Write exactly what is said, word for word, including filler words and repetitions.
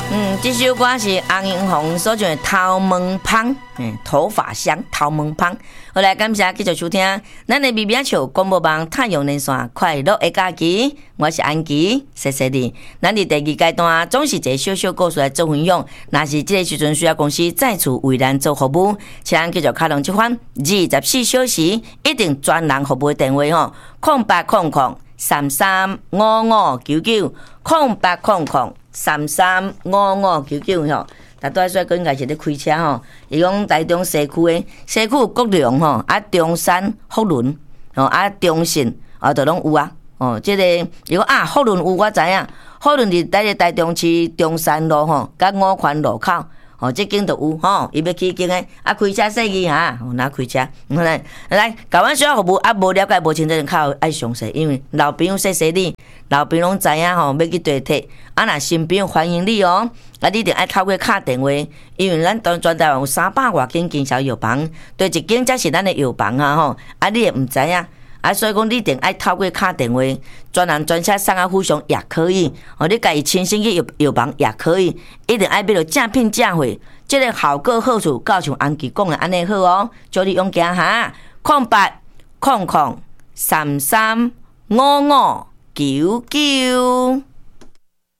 嗯，这首歌是洪英红所唱的《头毛芳》，嗯，头发香，头毛芳。好来，感谢继续收听咱的咪咪笑广播网太阳连线快乐的假期，我是安琪，谢谢你。咱的第二阶段总是一个小小故事来做分享，若是这个时阵需要公司再次为咱做服务，请继续开通这款二十四小时一定专人服务的电话吼，空八空空三三五五九九，空八空空。三三五五九九吼，大多数应该是咧开车吼。伊讲台中西区诶，西区有国龙吼，啊中山福伦吼，啊中信啊都拢有啊。哦，即、这个伊讲啊福伦有我知影，福伦伫在台中市中山路吼，甲五环路口。哦，即间都有吼，伊要去间诶，啊开车细去哈，哦哪开车？来来，甲阮小服务啊，无了解无清楚，较爱详细，因为老朋友说说你，老朋友拢知影吼，要去地铁，啊若新朋友欢迎你哦，啊你一定爱透过敲电话，因为咱全全台湾有三百外间经销药房，对一间才是咱的药房啊吼，啊你也毋知影。啊，所以讲你一定爱透过敲电话，专人专车送啊附上也可以，哦，你家己亲身去药药房也可以，一定爱买到正品正货，这个效果好处，够像安琪讲的安尼好哦，祝你勇敢哈，空八空空三三五五九九。